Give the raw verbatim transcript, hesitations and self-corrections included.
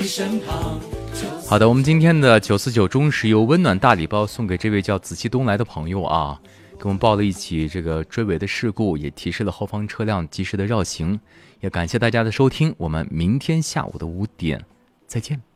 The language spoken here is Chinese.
好的，我们今天的九四九中石油温暖大礼包送给这位叫紫气东来的朋友啊，给我们报了一起这个追尾的事故，也提示了后方车辆及时的绕行，也感谢大家的收听，我们明天下午的五点再见。